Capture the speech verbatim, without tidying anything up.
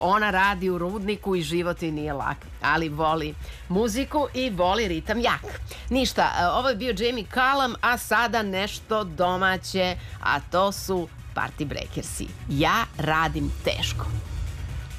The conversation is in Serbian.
Ona radi u rudniku i život joj nije lak, ali voli muziku i voli ritam jak. Ništa, ovo je bio Jamie Cullum, a sada nešto domaće, a to su Party Breakersi. Ja radim teško.